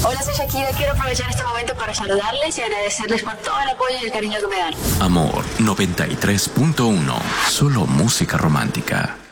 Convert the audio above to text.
Hola, soy Shakira. Quiero aprovechar este momento para saludarles y agradecerles por todo el apoyo y el cariño que me dan. Amor 93.1. Solo música romántica.